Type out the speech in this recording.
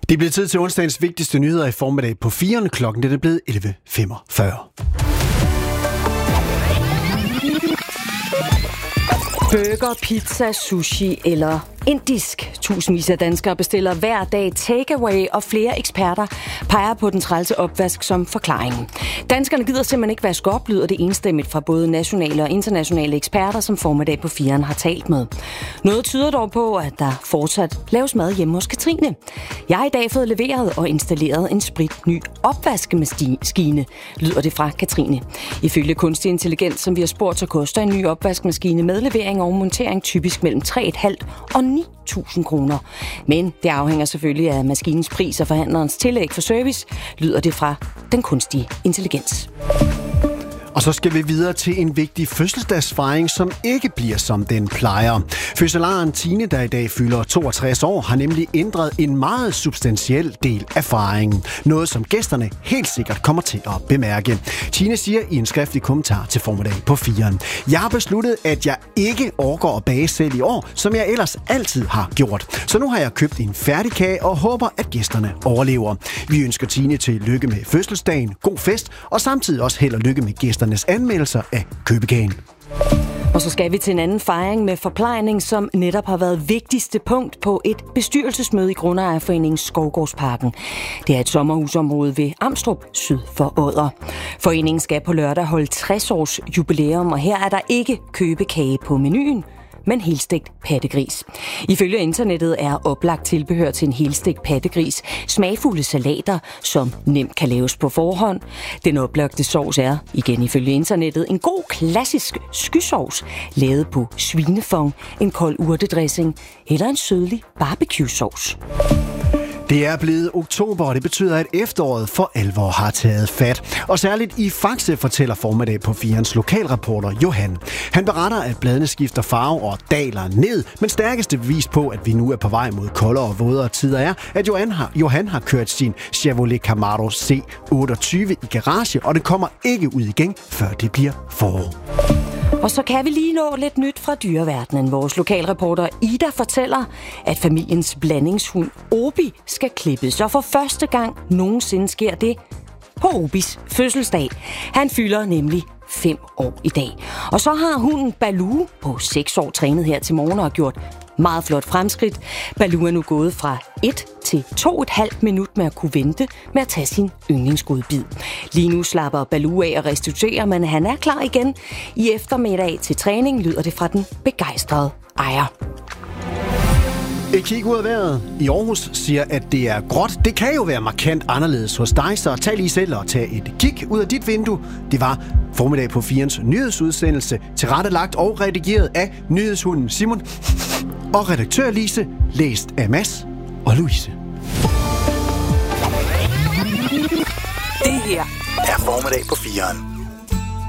Det er blevet tid til onsdagens vigtigste nyheder i formiddag på 4. Klokken. Det er blevet 11.45. Burger, pizza, sushi eller indisk. Tusindvis af danskere bestiller hver dag takeaway, og flere eksperter peger på den trælse opvask som forklaringen. Danskerne gider simpelthen ikke vaske op, lyder det enstemmigt fra både nationale og internationale eksperter, som formiddag på 4'eren har talt med. Noget tyder dog på, at der fortsat laves mad hjemme hos Katrine. Jeg har i dag fået leveret og installeret en spritny opvaskemaskine, lyder det fra Katrine. Ifølge kunstig intelligens, som vi har spurgt, så koster en ny opvaskemaskine med levering og montering typisk mellem 3.500 og 9.000 kroner. Men det afhænger selvfølgelig af maskinens pris og forhandlerens tillæg for service, lyder det fra den kunstige intelligens. Og så skal vi videre til en vigtig fødselsdagsfejring, som ikke bliver som den plejer. Fødselaren Tine, der i dag fylder 62 år, har nemlig ændret en meget substantiel del af fejringen. Noget, som gæsterne helt sikkert kommer til at bemærke. Tine siger i en skriftlig kommentar til formiddag på 4'eren: Jeg har besluttet, at jeg ikke orker at bage selv i år, som jeg ellers altid har gjort. Så nu har jeg købt en færdig kage og håber, at gæsterne overlever. Vi ønsker Tine til lykke med fødselsdagen, god fest og samtidig også held og lykke med gæsternes anmeldelser af købekagen. Og så skal vi til en anden fejring med forplejning, som netop har været vigtigste punkt på et bestyrelsesmøde i Grundejerforeningen Skovgårdsparken. Det er et sommerhusområde ved Amstrup, syd for Odder. Foreningen skal på lørdag holde 60 års jubilæum, og her er der ikke købekage på menuen, men helstegt pattegris. Ifølge internettet er oplagt tilbehør til en helstegt pattegris smagfulde salater, som nemt kan laves på forhånd. Den oplagte sovs er, igen ifølge internettet, en god klassisk skysovs, lavet på svinefong, en kold urtedressing eller en sødlig barbecue-sovs. Det er blevet oktober, og det betyder, at efteråret for alvor har taget fat. Og særligt i Faxe fortæller formiddag på 4'erens lokalreporter Johan. Han beretter, at bladene skifter farve og daler ned, men stærkeste bevis på, at vi nu er på vej mod koldere og vådere tider er, at Johan har kørt sin Chevrolet Camaro C28 i garage, og det kommer ikke ud igen, før det bliver forår. Og så kan vi lige nå lidt nyt fra dyreverdenen. Vores lokalreporter Ida fortæller, at familiens blandingshund Obi skal klippes. Og for første gang nogensinde sker det på Obis fødselsdag. Han fylder nemlig 5 år i dag. Og så har hunden Baloo på 6 år trænet her til morgen og gjort meget flot fremskridt. Baloo er nu gået fra 1 til 2,5 minut med at kunne vente med at tage sin yndlingsgodbid. Lige nu slapper Baloo af og restituerer, men han er klar igen i eftermiddag til træning, lyder det fra den begejstrede ejer. Et kig ud af vejret i Aarhus siger, at det er gråt. Det kan jo være markant anderledes hos dig, så tag lige selv og tag et kig ud af dit vindue. Det var formiddag på 4'erens nyhedsudsendelse, tilrettelagt og redigeret af nyhedshunden Simon og redaktør Lise, læst af Mads og Louise. Det her er formiddag på 4'eren.